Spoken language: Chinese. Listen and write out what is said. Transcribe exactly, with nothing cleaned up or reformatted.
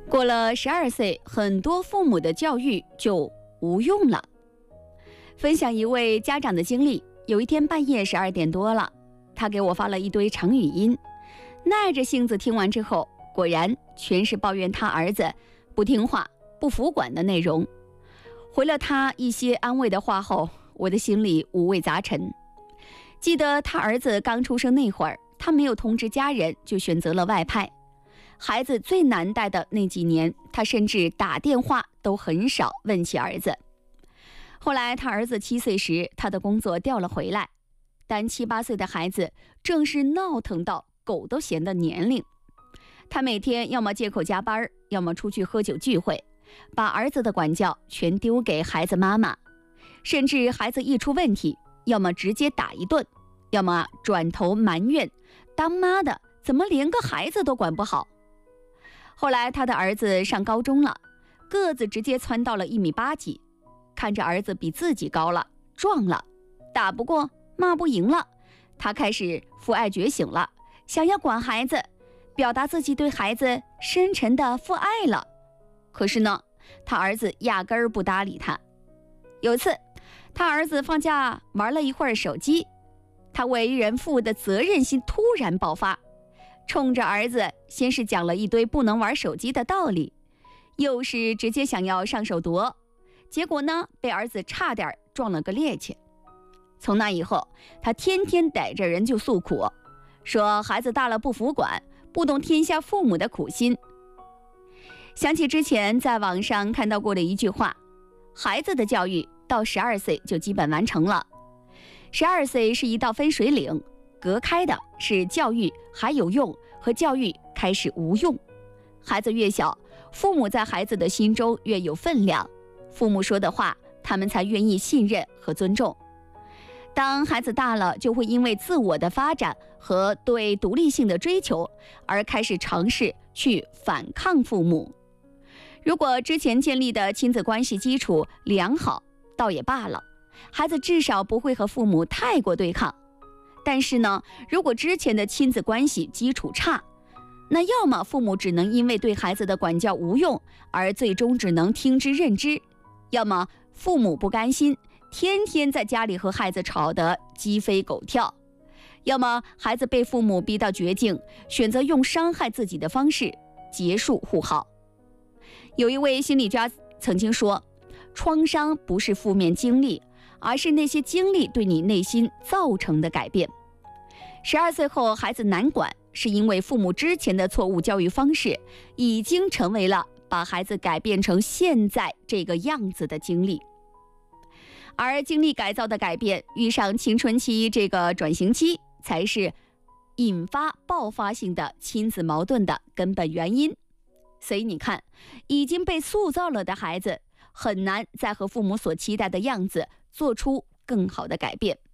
过了十二岁，很多父母的教育就无用了。分享一位家长的经历，有一天半夜十二点多了，他给我发了一堆长语音，耐着性子听完之后，果然全是抱怨他儿子不听话、不服管的内容。回了他一些安慰的话后，我的心里五味杂陈。记得他儿子刚出生那会儿，他没有通知家人，就选择了外派。孩子最难带的那几年，他甚至打电话都很少问起儿子。后来他儿子七岁时，他的工作调了回来，但七八岁的孩子正是闹腾到狗都嫌的年龄。他每天要么借口加班，要么出去喝酒聚会，把儿子的管教全丢给孩子妈妈，甚至孩子一出问题，要么直接打一顿，要么转头埋怨当妈的怎么连个孩子都管不好。后来他的儿子上高中了，个子直接蹿到了一米八几，看着儿子比自己高了，壮了，打不过骂不赢了，他开始父爱觉醒了，想要管孩子，表达自己对孩子深沉的父爱了。可是呢，他儿子压根儿不搭理他。有次他儿子放假玩了一会儿手机，他为人父的责任心突然爆发，冲着儿子先是讲了一堆不能玩手机的道理，又是直接想要上手夺，结果呢，被儿子差点撞了个趔趄。从那以后，他天天逮着人就诉苦，说孩子大了不服管，不懂天下父母的苦心。想起之前在网上看到过的一句话，孩子的教育到十二岁就基本完成了。十二岁是一道分水岭，隔开的是教育还有用和教育开始无用。孩子越小，父母在孩子的心中越有分量，父母说的话他们才愿意信任和尊重。当孩子大了，就会因为自我的发展和对独立性的追求而开始尝试去反抗父母。如果之前建立的亲子关系基础良好，倒也罢了，孩子至少不会和父母太过对抗。但是呢，如果之前的亲子关系基础差，那要么父母只能因为对孩子的管教无用而最终只能听之任之，要么父母不甘心，天天在家里和孩子吵得鸡飞狗跳，要么孩子被父母逼到绝境，选择用伤害自己的方式结束互好。有一位心理家曾经说，创伤不是负面经历，而是那些经历对你内心造成的改变。十二岁后孩子难管，是因为父母之前的错误教育方式已经成为了把孩子改变成现在这个样子的经历。而经历改造的改变，遇上青春期这个转型期，才是引发爆发性的亲子矛盾的根本原因。所以你看，已经被塑造了的孩子很难再和父母所期待的样子做出更好的改变。